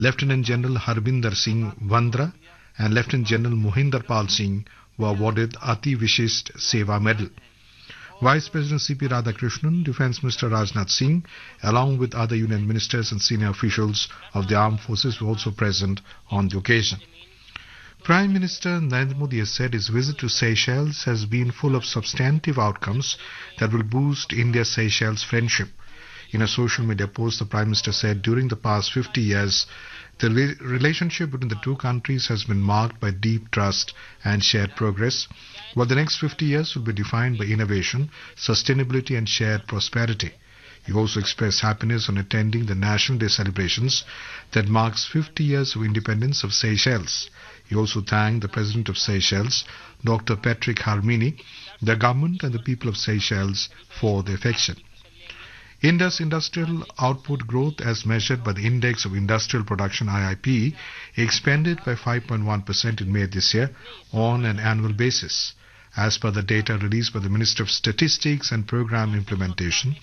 Lieutenant General Harbinder Singh Vandra and Lieutenant General Mohinder Pal Singh were awarded Ati Vishisht Seva Medal. Vice President C.P. Radhakrishnan, Defence Minister Rajnath Singh, along with other Union Ministers and senior officials of the armed forces were also present on the occasion. Prime Minister Narendra Modi has said his visit to Seychelles has been full of substantive outcomes that will boost India-Seychelles friendship. In a social media post, the Prime Minister said during the past 50 years, the relationship between the two countries has been marked by deep trust and shared progress, while the next 50 years will be defined by innovation, sustainability and shared prosperity. He also expressed happiness on attending the National Day celebrations that marks 50 years of independence of Seychelles. He also thanked the President of Seychelles, Dr. Patrick Harmini, the government and the people of Seychelles for their affection. India's industrial output growth as measured by the Index of Industrial Production IIP expanded by 5.1% in May this year on an annual basis. As per the data released by the Ministry of Statistics and Program Implementation,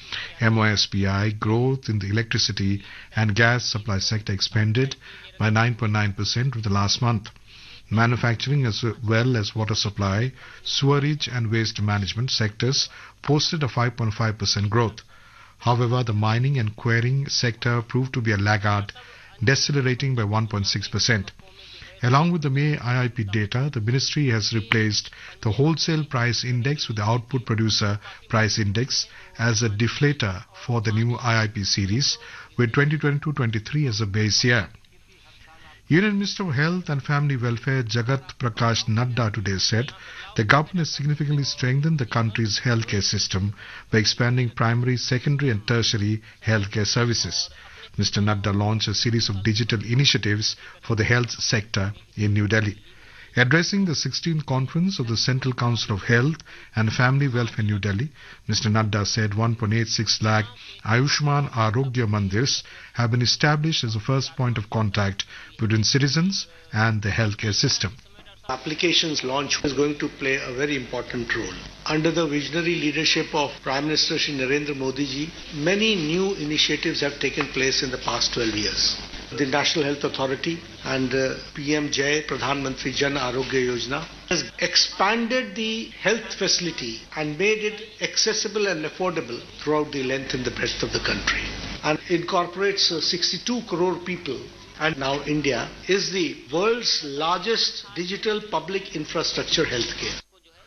MOSPI, growth in the electricity and gas supply sector expanded by 9.9% with the last month. Manufacturing as well as water supply, sewerage and waste management sectors posted a 5.5% growth. However, the mining and quarrying sector proved to be a laggard, decelerating by 1.6%. Along with the May IIP data, the ministry has replaced the wholesale price index with the output producer price index as a deflator for the new IIP series, with 2022-23 as a base year. Union Minister of Health and Family Welfare Jagat Prakash Nadda today said the government has significantly strengthened the country's healthcare system by expanding primary, secondary and tertiary healthcare services. Mr. Nadda launched a series of digital initiatives for the health sector in New Delhi. Addressing the 16th conference of the Central Council of Health and Family Welfare New Delhi, Mr. Nadda said 1.86 lakh Ayushman Arogya Mandirs have been established as the first point of contact between citizens and the healthcare system. Applications launch is going to play a very important role. Under the visionary leadership of Prime Minister Shri Narendra Modi ji, many new initiatives have taken place in the past 12 years. The National Health Authority and PM Jai Pradhan Mantri Jan Arogya Yojana has expanded the health facility and made it accessible and affordable throughout the length and the breadth of the country, and incorporates 62 crore people. And now India is the world's largest digital public infrastructure healthcare.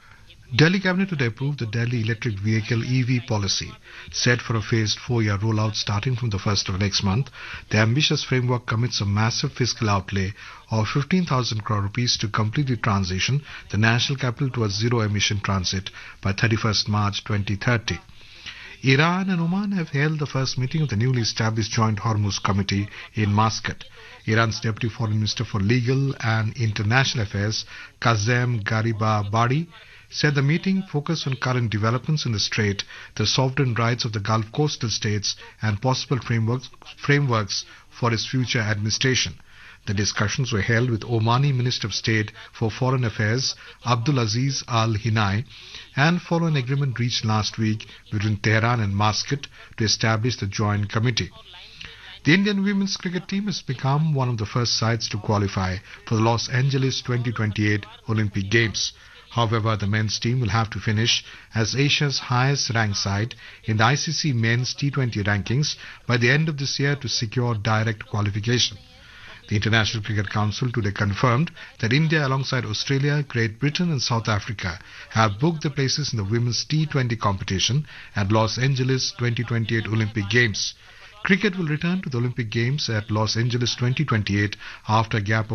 Delhi Cabinet today approved the Delhi Electric Vehicle EV policy, set for a phased 4-year rollout starting from the 1st of next month. The ambitious framework commits a massive fiscal outlay of 15,000 crore rupees to completely transition the national capital towards zero-emission transit by 31st March 2030. Iran and Oman have held the first meeting of the newly established Joint Hormuz Committee in Muscat. Iran's Deputy Foreign Minister for Legal and International Affairs, Kazem Garibabadi, said the meeting focused on current developments in the strait, the sovereign rights of the Gulf coastal states, and possible frameworks for its future administration. The discussions were held with Omani Minister of State for Foreign Affairs, Abdul Aziz Al Hinai, and follow an agreement reached last week between Tehran and Muscat to establish the joint committee. The Indian women's cricket team has become one of the first sides to qualify for the Los Angeles 2028 Olympic Games. However, the men's team will have to finish as Asia's highest ranked side in the ICC men's T20 rankings by the end of this year to secure direct qualification. The International Cricket Council today confirmed that India alongside Australia, Great Britain and South Africa have booked their places in the women's T20 competition at Los Angeles 2028 Olympic Games. Cricket will return to the Olympic Games at Los Angeles 2028 after a gap of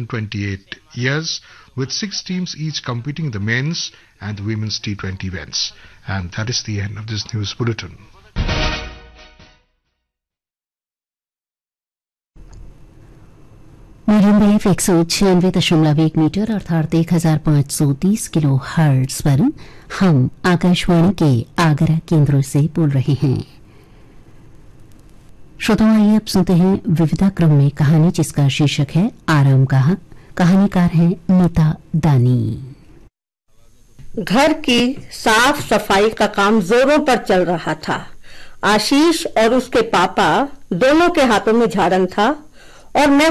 128 years, with 6 teams each competing in the men's and the women's T20 events. And that is the end of this news bulletin. Medium wave 196.1 metre अर्थात 1530 kilo hertz पर हम आकाशवाणी के आगरा केंद्रों से बोल रहे हैं। श्रोताओं, आइए अब सुनते हैं विविधा क्रम में कहानी जिसका शीर्षक है आराम कहा। कहानीकार हैं नीता दानी। घर की साफ सफाई का काम जोरों पर चल रहा था। आशीष और उसके पापा दोनों के हाथों में झाड़न था और मैं